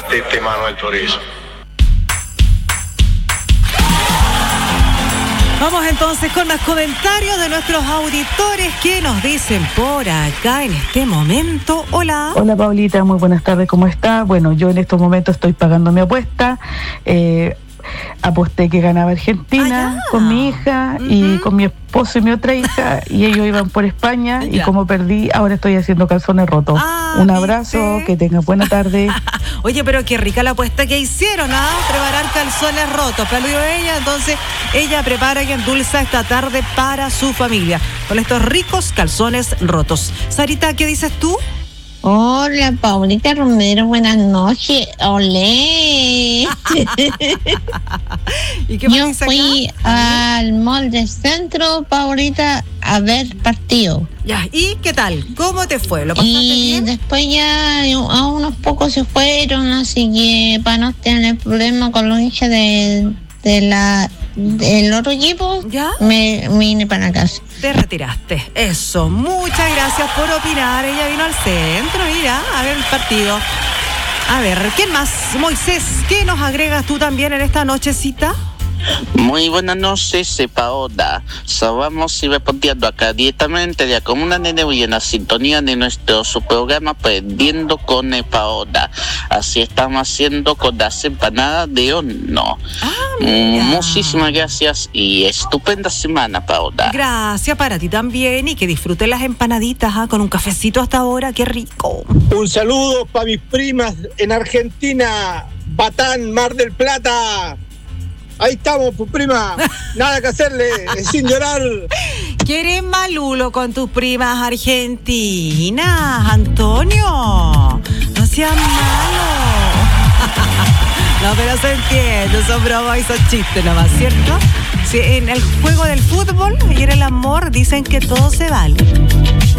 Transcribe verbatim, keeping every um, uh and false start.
Matete y Manuel Turizo. Vamos entonces con más comentarios de nuestros auditores que nos dicen por acá en este momento. Hola. Hola Paulita, muy buenas tardes, ¿cómo está? Bueno, yo en estos momentos estoy pagando mi apuesta. Eh, aposté que ganaba Argentina ah, con mi hija uh-huh. y con mi esposo y mi otra hija, y ellos iban por España, ya. Y como perdí, ahora estoy haciendo calzones rotos. Ah, un abrazo, ¿viste? Que tengan buena tarde. Oye, pero qué rica la apuesta que hicieron, ¿ah? Preparar calzones rotos. Perdió ella, entonces ella prepara y endulza esta tarde para su familia con estos ricos calzones rotos. Sarita, ¿qué dices tú? Hola, Paulita Romero, buenas noches. Olé. ¿Y qué Yo fui acá? Al mall del centro, Paulita, a ver partido. Ya, ¿y qué tal? ¿Cómo te fue? ¿Lo pasaste y bien? Y después ya a unos pocos se fueron, así que para no tener problema con los hinchas de, de la del otro equipo, ¿ya? Me, me vine para la casa. Te retiraste. Eso, muchas gracias por opinar. Ella vino al centro, mira, a ver el partido. A ver, ¿quién más? Moisés, ¿qué nos agregas tú también en esta nochecita? Muy buenas noches, Paola. Sabemos y respondiendo acá directamente de la Comuna de Neuquén en la sintonía de nuestro su programa Aprendiendo con Paola. Así estamos haciendo con las empanadas de horno. Ah, mm, muchísimas gracias y estupenda semana, Paola. Gracias para ti también y que disfruten las empanaditas ¿ah? Con un cafecito hasta ahora, qué rico. Un saludo para mis primas en Argentina, Batán, Mar del Plata. Ahí estamos, pues, prima. Nada que hacerle, sin llorar. ¿Quieres malulo con tus primas argentinas, Antonio? No seas malo. No, pero se entiende, son bromas y son chistes nomás, ¿cierto? Sí, en el juego del fútbol y en el amor dicen que todo se vale.